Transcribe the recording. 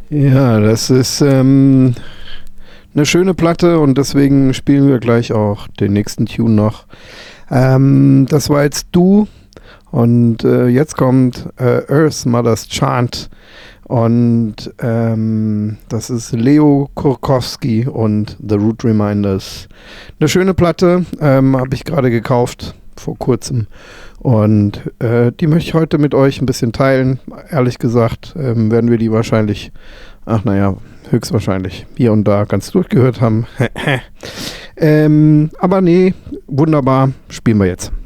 Ja, das ist eine schöne Platte und deswegen spielen wir gleich auch den nächsten Tune noch. Das war jetzt Du und jetzt kommt Earth Mother's Chant und das ist Leo Kurkowski und The Root Reminders. Eine schöne Platte, habe ich gerade gekauft vor kurzem und die möchte ich heute mit euch ein bisschen teilen. Ehrlich gesagt werden wir die wahrscheinlich, höchstwahrscheinlich hier und da ganz durchgehört haben. Aber nee, wunderbar, spielen wir jetzt.